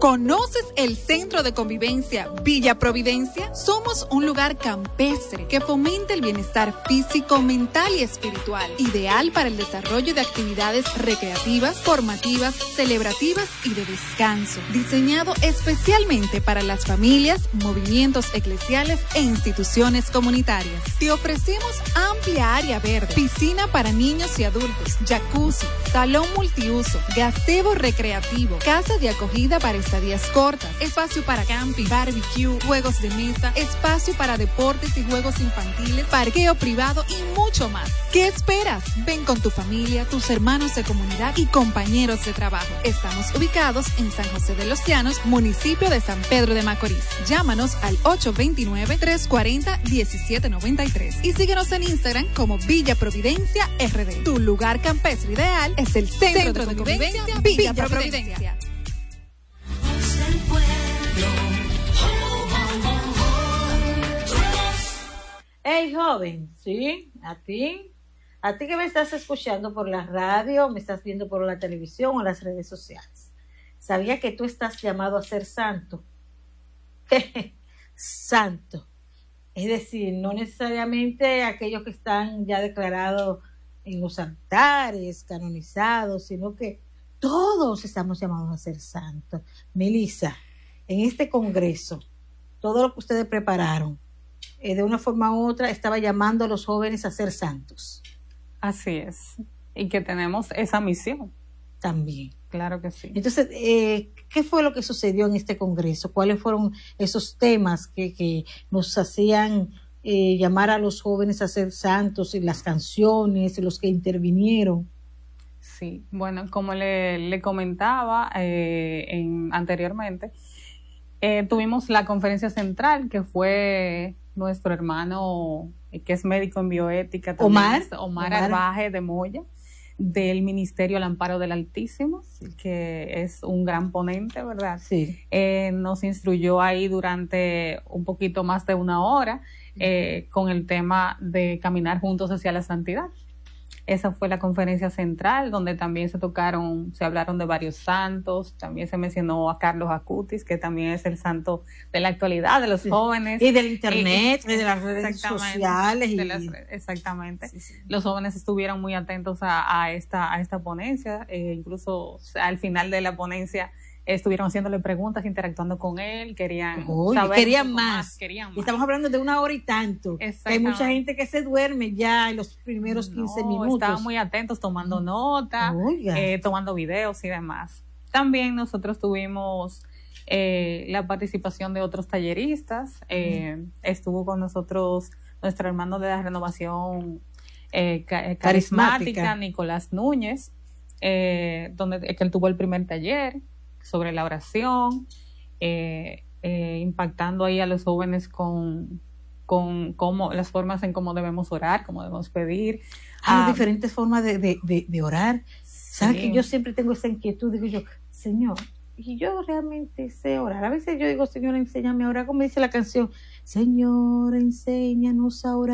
¿Conoces el Centro de Convivencia Villa Providencia? Somos un lugar campestre que fomenta el bienestar físico, mental y espiritual, ideal para el desarrollo de actividades recreativas, formativas, celebrativas y de descanso, diseñado especialmente para las familias, movimientos eclesiales e instituciones comunitarias. Te ofrecemos amplia área verde, piscina para niños y adultos, jacuzzi, salón multiuso, gazebo recreativo, casa de acogida para estadías cortas, espacio para camping, barbecue, juegos de mesa, espacio para deportes y juegos infantiles, parqueo privado y mucho más. ¿Qué esperas? Ven con tu familia, tus hermanos de comunidad y compañeros de trabajo. Estamos ubicados en San José de los Llanos, municipio de San Pedro de Macorís. Llámanos al 829-340-1793 y síguenos en Instagram como Villa Providencia RD. Tu lugar campestre ideal es el Centro de Convivencia Villa Providencia. Hey, joven, ¿sí? ¿A ti que me estás escuchando por la radio, me estás viendo por la televisión o las redes sociales? ¿Sabía que tú estás llamado a ser santo? Santo. Es decir, no necesariamente aquellos que están ya declarados en los altares, canonizados, sino que todos estamos llamados a ser santos. Melissa, en este congreso, todo lo que ustedes prepararon, de una forma u otra, estaba llamando a los jóvenes a ser santos. Así es. Y que tenemos esa misión. También. Claro que sí. Entonces, ¿qué fue lo que sucedió en este congreso? ¿Cuáles fueron esos temas que nos hacían llamar a los jóvenes a ser santos, y las canciones, los que intervinieron? Sí, bueno, como le comentaba anteriormente, tuvimos la conferencia central, que fue nuestro hermano, que es médico en bioética también, Omar Arbaje de Moya, del Ministerio al Amparo del Altísimo, que es un gran ponente, ¿verdad? Sí. Nos instruyó ahí durante un poquito más de una hora con el tema de caminar juntos hacia la santidad. Esa fue la conferencia central, donde también se hablaron de varios santos. También se mencionó a Carlos Acutis, que también es el santo de la actualidad, de los jóvenes. Y del internet, y de las redes sociales. Exactamente. Sí. Los jóvenes estuvieron muy atentos a esta ponencia. Incluso al final de la ponencia estuvieron haciéndole preguntas, interactuando con él, querían saber. Querían más. Y estamos hablando de 1 hora y tanto. Hay mucha gente que se duerme ya en los primeros 15 minutos. Estaban muy atentos, tomando nota, tomando videos y demás. También nosotros tuvimos la participación de otros talleristas. Estuvo con nosotros nuestro hermano de la renovación carismática, Nicolás Núñez, donde él tuvo el primer taller sobre la oración, impactando ahí a los jóvenes con cómo, las formas en cómo debemos orar, cómo debemos pedir. Hay diferentes formas de orar. ¿Sabes que yo siempre tengo esa inquietud? Digo yo, Señor, y yo realmente sé orar. A veces yo digo, Señor, enséñame a orar, como dice la canción, Señor, enséñanos a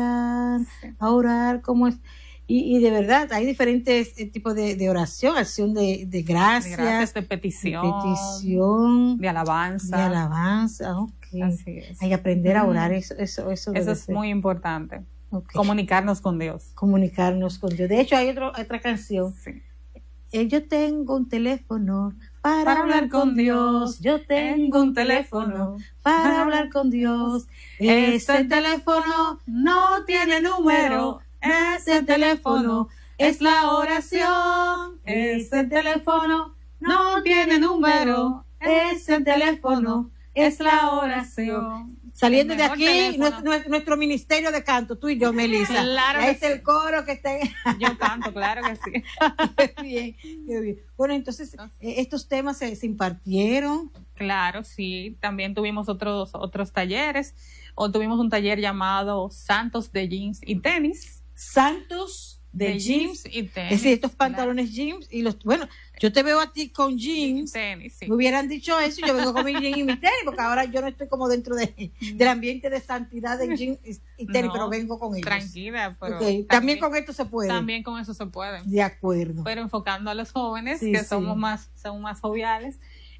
orar como es. Y de verdad, hay diferentes tipos de oración, acción de gracias, de petición, de alabanza. Okay. Así es. Hay que aprender a orar, eso es muy importante. Okay. Comunicarnos con Dios. De hecho, hay otra canción. Sí. Yo tengo un teléfono para hablar con Dios. Yo tengo un teléfono para hablar con Dios. Ese teléfono no tiene número. Ese teléfono es la oración. Ese teléfono no tiene número. Ese teléfono es la oración. Saliendo de aquí, nuestro ministerio de canto, tú y yo, Melissa. Claro. Ahí está el coro que está. Yo canto, claro que sí. Qué bien. Bueno, entonces, estos temas se impartieron. Claro, sí. También tuvimos otros talleres. Tuvimos un taller llamado Santos de Jeans y Tenis. Santos de jeans y tenis. Es decir, estos pantalones jeans y yo te veo a ti con jeans. Tenis, sí. Me hubieran dicho eso, yo vengo con mi jeans y mi tenis, porque ahora yo no estoy como dentro del ambiente de santidad de jeans y tenis, pero vengo con ellos. Tranquila, pero también con esto se puede. También con eso se puede. De acuerdo. Pero enfocando a los jóvenes, sí, que son más joviales.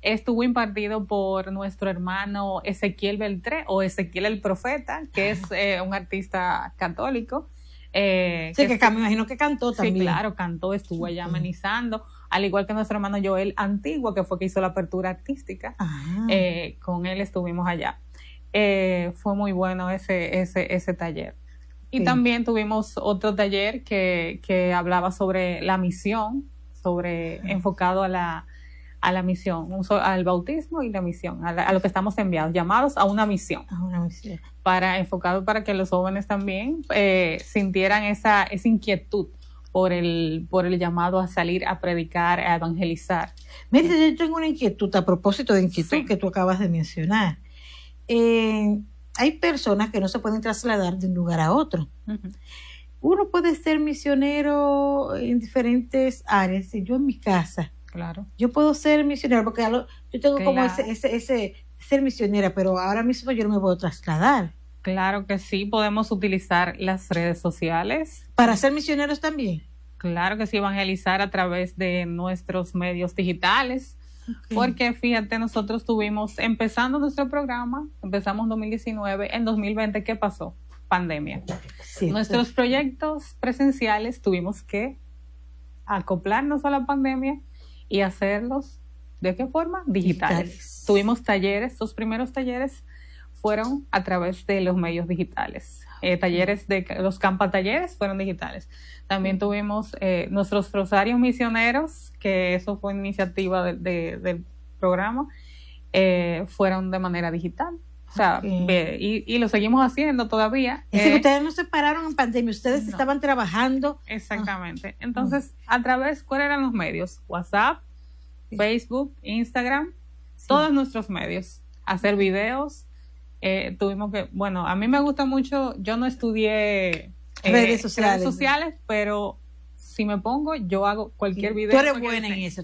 estuvo impartido por nuestro hermano Ezequiel Beltré, o Ezequiel el Profeta, que es un artista católico. Sí, que me imagino que cantó también. Sí, claro, cantó, estuvo allá amenizando, al igual que nuestro hermano Joel Antigua, que fue que hizo la apertura artística. Con él estuvimos allá. Fue muy bueno ese taller. Y también tuvimos otro taller que hablaba sobre la misión, enfocado a la misión, al bautismo y la misión, a lo que estamos enviados, llamados a una misión. Enfocado para que los jóvenes también sintieran esa inquietud por el llamado a salir a predicar, a evangelizar. Mira, yo tengo una inquietud a propósito de inquietud que tú acabas de mencionar. Hay personas que no se pueden trasladar de un lugar a otro. Uno puede ser misionero en diferentes áreas. Yo en mi casa, claro, yo puedo ser misionero porque yo tengo como ese ser misionera, pero ahora mismo yo no me puedo trasladar. Claro que sí, podemos utilizar las redes sociales. ¿Para ser misioneros también? Claro que sí, evangelizar a través de nuestros medios digitales. Porque fíjate, nosotros empezando nuestro programa, empezamos en 2019, en 2020, ¿qué pasó? Pandemia. Nuestros proyectos presenciales tuvimos que acoplarnos a la pandemia y hacerlos, ¿de qué forma? Digitales. Tuvimos talleres, los primeros talleres fueron a través de los medios digitales. Los campatalleres fueron digitales. También tuvimos nuestros rosarios misioneros, que eso fue iniciativa del programa, fueron de manera digital. O sea, y lo seguimos haciendo todavía. Es decir, ustedes no se pararon en pandemia, ustedes estaban trabajando. Exactamente. Entonces, ¿cuáles eran los medios? WhatsApp, Facebook, Instagram, todos nuestros medios. Hacer videos. Tuvimos que, a mí me gusta mucho, yo no estudié redes sociales, pero si me pongo, yo hago cualquier video. Tú eres buena en eso,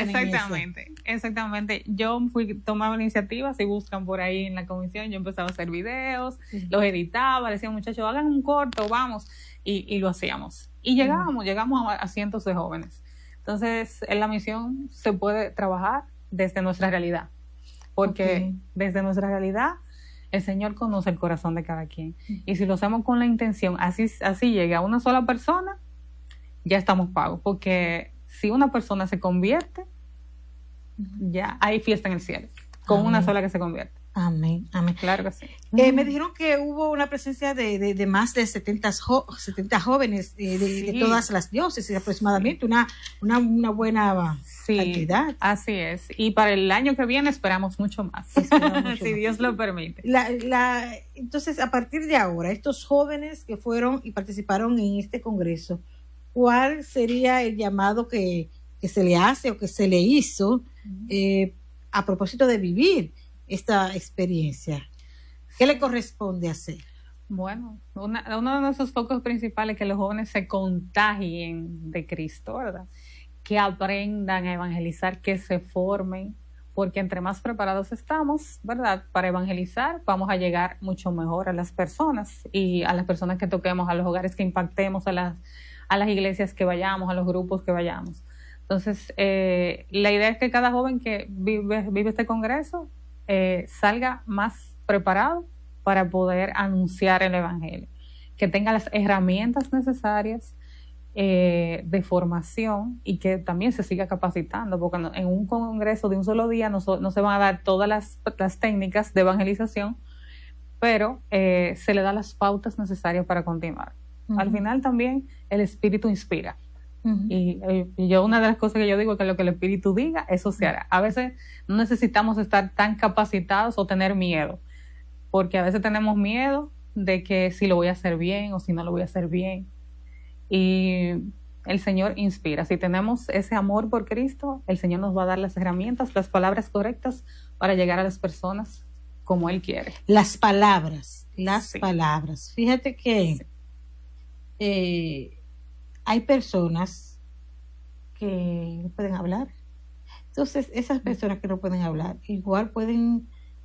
Exactamente. Yo tomaba iniciativas, si buscan por ahí en la comisión, yo empezaba a hacer videos, los editaba, le decía, muchachos, hagan un corto, vamos, y lo hacíamos. Y llegamos a cientos de jóvenes. Entonces, en la misión se puede trabajar desde nuestra realidad, porque desde nuestra realidad el Señor conoce el corazón de cada quien. Y si lo hacemos con la intención, así llega a una sola persona, ya estamos pagos. Porque si una persona se convierte, ya hay fiesta en el cielo. Con una sola que se convierte. Amén. Claro que sí. Me dijeron que hubo una presencia de más de 70 jóvenes de todas las diócesis, aproximadamente, una buena cantidad. Así es. Y para el año que viene esperamos mucho más, si Dios lo permite. Entonces, a partir de ahora, estos jóvenes que fueron y participaron en este congreso, ¿cuál sería el llamado que se le hace o que se le hizo a propósito de vivir esta experiencia? ¿Qué le corresponde hacer? Bueno, uno de nuestros focos principales es que los jóvenes se contagien de Cristo, ¿verdad? Que aprendan a evangelizar, que se formen, porque entre más preparados estamos, ¿verdad? Para evangelizar, vamos a llegar mucho mejor a las personas y a las personas que toquemos, a los hogares que impactemos, a las iglesias que vayamos, a los grupos que vayamos. Entonces, la idea es que cada joven que vive este congreso salga más preparado para poder anunciar el evangelio, que tenga las herramientas necesarias de formación y que también se siga capacitando, porque en un congreso de un solo día no se van a dar todas las técnicas de evangelización, pero se le da las pautas necesarias para continuar. Al final también el Espíritu inspira. Y yo, una de las cosas que yo digo es que lo que el Espíritu diga, eso se hará. A veces no necesitamos estar tan capacitados o tener miedo, porque a veces tenemos miedo de que si lo voy a hacer bien o si no lo voy a hacer bien. Y el Señor inspira. Si tenemos ese amor por Cristo, el Señor nos va a dar las herramientas, las palabras correctas para llegar a las personas como Él quiere. Las palabras. Fíjate que hay personas que no pueden hablar. Entonces, esas personas que no pueden hablar, igual pueden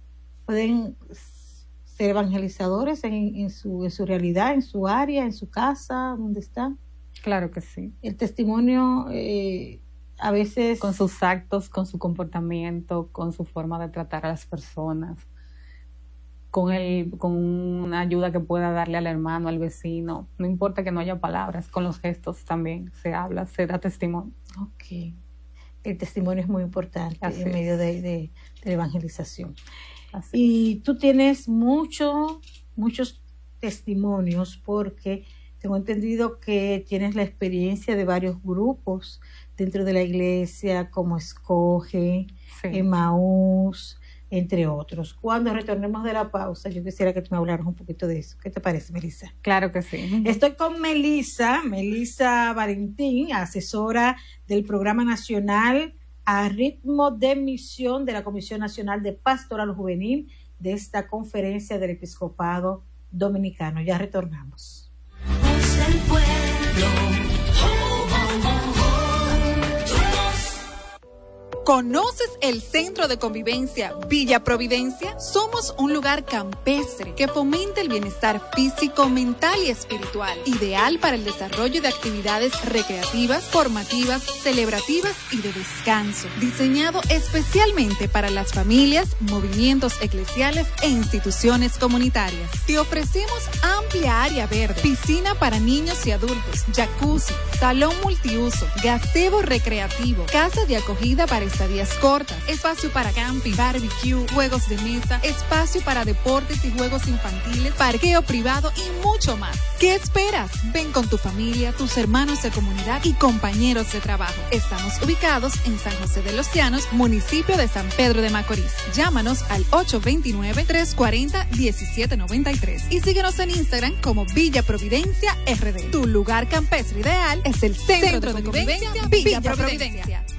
ser evangelizadores en su realidad, en su área, en su casa, donde están. Claro que sí. El testimonio a veces con sus actos, con su comportamiento, con su forma de tratar a las personas, con una ayuda que pueda darle al hermano, al vecino, no importa que no haya palabras, con los gestos también se habla, se da testimonio. Ok, el testimonio es muy importante en medio de la evangelización. Y tú tienes muchos testimonios, porque tengo entendido que tienes la experiencia de varios grupos dentro de la iglesia, como Escoge, Emaús, entre otros. Cuando retornemos de la pausa, yo quisiera que tú me hablaras un poquito de eso. ¿Qué te parece, Melissa? Claro que sí. Estoy con Melissa Valentín, asesora del Programa Nacional a Ritmo de Misión de la Comisión Nacional de Pastoral Juvenil de esta Conferencia del Episcopado Dominicano. Ya retornamos. Es el pueblo. ¿Conoces el Centro de Convivencia Villa Providencia? Somos un lugar campestre que fomenta el bienestar físico, mental y espiritual, ideal para el desarrollo de actividades recreativas, formativas, celebrativas y de descanso, diseñado especialmente para las familias, movimientos eclesiales e instituciones comunitarias. Te ofrecemos amplia área verde, piscina para niños y adultos, jacuzzi, salón multiuso, gazebo recreativo, casa de acogida para estadías cortas, espacio para camping, barbecue, juegos de mesa, espacio para deportes y juegos infantiles, parqueo privado y mucho más. ¿Qué esperas? Ven con tu familia, tus hermanos de comunidad y compañeros de trabajo. Estamos ubicados en San José de los Llanos, municipio de San Pedro de Macorís. Llámanos al 829-340-1793 y síguenos en Instagram como Villa Providencia RD. Tu lugar campestre ideal es el Centro de Convivencia Villa Providencia.